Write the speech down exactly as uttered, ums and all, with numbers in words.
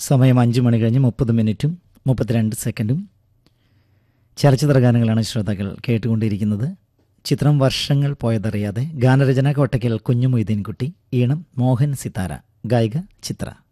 സമയം അഞ്ച് മണി കഴിഞ്ഞ് മുപ്പത് മിനിറ്റും മുപ്പത്തിരണ്ട് സെക്കൻഡും. ചലച്ചിത്ര ഗാനങ്ങളാണ് ശ്രോതാക്കൾ കേട്ടുകൊണ്ടിരിക്കുന്നത്. ചിത്രം വർഷങ്ങൾ പോയതറിയാതെ. ഗാനരചന കോട്ടയ്ക്കൽ കുഞ്ഞു മൊയ്തീൻകുട്ടി, ഈണം മോഹൻ സിത്താര, ഗായിക ചിത്ര.